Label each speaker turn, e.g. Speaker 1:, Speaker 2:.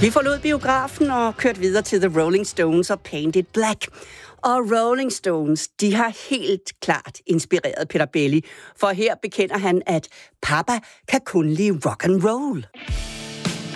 Speaker 1: Vi forlod biografen og kørte videre til The Rolling Stones og Paint It Black. Og Rolling Stones, de har helt klart inspireret Peter Belli, for her bekender han, at papa kan kun lide rock and roll.